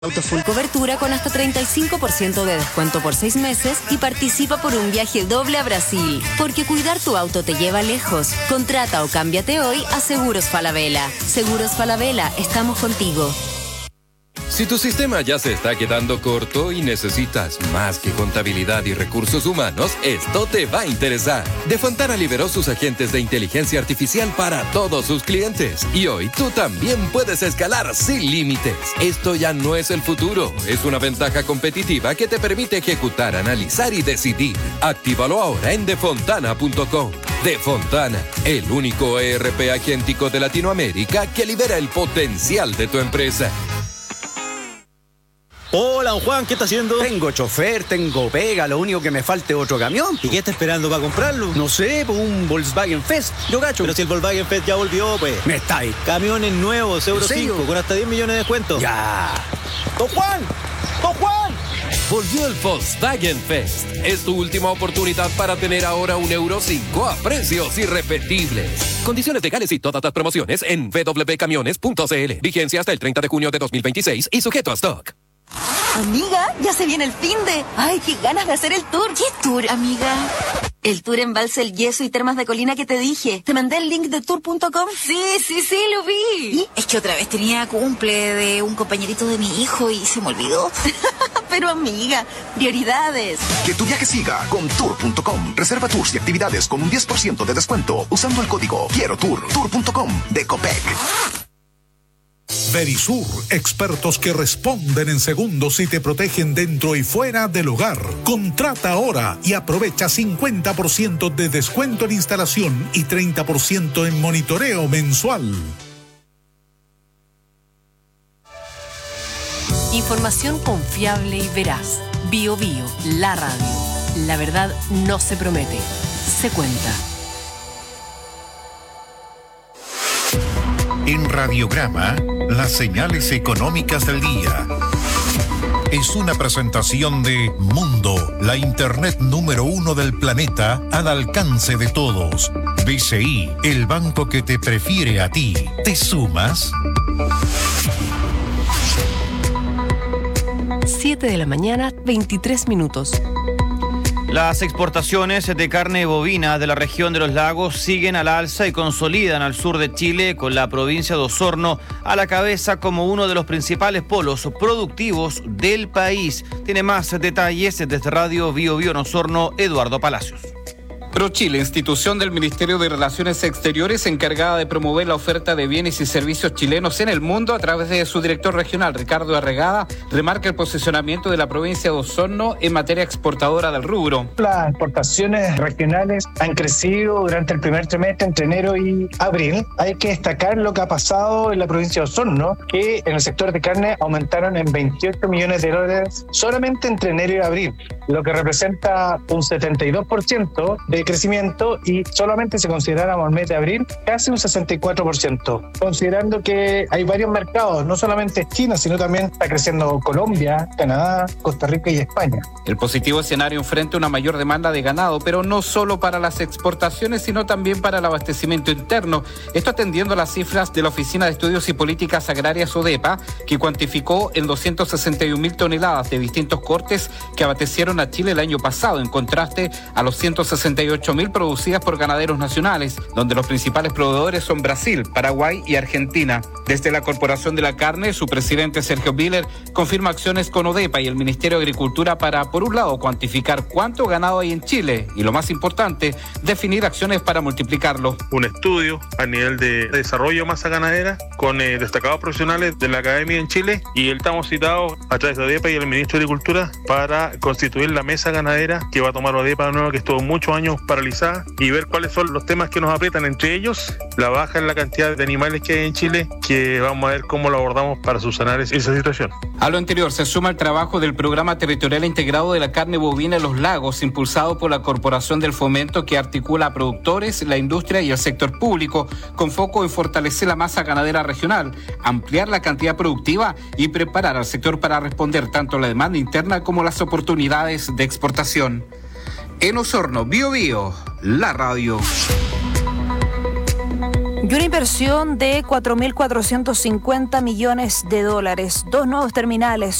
Auto full cobertura con hasta 35% de descuento por 6 meses y participa por un viaje doble a Brasil. Porque cuidar tu auto te lleva lejos. Contrata o cámbiate hoy a Seguros Falabella. Seguros Falabella, estamos contigo. Si tu sistema ya se está quedando corto y necesitas más que contabilidad y recursos humanos, esto te va a interesar. De Fontana liberó sus agentes de inteligencia artificial para todos sus clientes. Y hoy tú también puedes escalar sin límites. Esto ya no es el futuro, es una ventaja competitiva que te permite ejecutar, analizar y decidir. Actívalo ahora en defontana.com. Defontana, el único ERP agéntico de Latinoamérica que libera el potencial de tu empresa. Hola, don Juan, ¿qué está haciendo? Tengo chofer, tengo pega, lo único que me falta es otro camión. ¿Y qué está esperando para comprarlo? No sé, pues un Volkswagen Fest, yo gacho. Pero si el Volkswagen Fest ya volvió, pues. Me está ahí. Camiones nuevos, Euro 5, con hasta 10 millones de descuento. Ya. ¡Don Juan! ¡Don Juan! Volvió el Volkswagen Fest. Es tu última oportunidad para tener ahora un Euro 5 a precios irrepetibles. Condiciones legales y todas las promociones en www.camiones.cl. Vigencia hasta el 30 de junio de 2026 y sujeto a stock. Amiga, ya se viene el finde. Ay, qué ganas de hacer el tour. ¿Qué tour, amiga? El tour en Balsa El Yeso y Termas de Colina que te dije. ¿Te mandé el link de tour.com? Sí, lo vi. ¿Y? Es que otra vez tenía cumple de un compañerito de mi hijo y se me olvidó. Pero amiga, prioridades. Que tu viaje siga con tour.com. Reserva tours y actividades con un 10% de descuento usando el código Quiero Tour. Tour.com de Copec. Verisur, expertos que responden en segundos y te protegen dentro y fuera del hogar. Contrata ahora y aprovecha 50% de descuento en instalación y 30% en monitoreo mensual. Información confiable y veraz. Bio Bio, la radio. La verdad no se promete, se cuenta. En Radiograma, las señales económicas del día. Es una presentación de Mundo, la internet número 1 del planeta al alcance de todos. BCI, el banco que te prefiere a ti. ¿Te sumas? 7 de la mañana, 23 minutos. Las exportaciones de carne bovina de la región de los lagos siguen al alza y consolidan al sur de Chile, con la provincia de Osorno a la cabeza como uno de los principales polos productivos del país. Tiene más detalles desde Radio Bio Bio en Osorno, Eduardo Palacios. ProChile, institución del Ministerio de Relaciones Exteriores encargada de promover la oferta de bienes y servicios chilenos en el mundo, a través de su director regional, Ricardo Arregada, remarca el posicionamiento de la provincia de Osorno en materia exportadora del rubro. Las exportaciones regionales han crecido durante el primer trimestre, entre enero y abril. Hay que destacar lo que ha pasado en la provincia de Osorno, que en el sector de carne aumentaron en 28 millones de dólares solamente entre enero y abril, lo que representa un 72% de crecimiento, y solamente si consideráramos el mes de abril, casi un 64%, considerando que hay varios mercados, no solamente China, sino también está creciendo Colombia, Canadá, Costa Rica y España. El positivo escenario enfrenta una mayor demanda de ganado, pero no solo para las exportaciones, sino también para el abastecimiento interno. Esto atendiendo a las cifras de la Oficina de Estudios y Políticas Agrarias, ODEPA, que cuantificó en 261.000 toneladas de distintos cortes que abastecieron a Chile el año pasado, en contraste a los 168.000 producidas por ganaderos nacionales, donde los principales proveedores son Brasil, Paraguay y Argentina. Desde la Corporación de la Carne, su presidente Sergio Biller confirma acciones con ODEPA y el Ministerio de Agricultura para, por un lado, cuantificar cuánto ganado hay en Chile y, lo más importante, definir acciones para multiplicarlo. Un estudio a nivel de desarrollo de masa ganadera con destacados profesionales de la academia en Chile, y estamos citados a través de ODEPA y el Ministro de Agricultura para constituir la mesa ganadera que va a tomar ODEPA de nuevo, que estuvo muchos años paralizada, y ver cuáles son los temas que nos aprietan, entre ellos la baja en la cantidad de animales que hay en Chile, que vamos a ver cómo lo abordamos para subsanar esa situación. A lo anterior se suma el trabajo del Programa Territorial Integrado de la Carne Bovina en los Lagos, impulsado por la Corporación del Fomento, que articula a productores, la industria y el sector público, con foco en fortalecer la masa ganadera regional, ampliar la cantidad productiva y preparar al sector para responder tanto a la demanda interna como a las oportunidades de exportación. En Osorno, Bio Bio, la radio. y una inversión de $4.450 millones. 2 nuevos terminales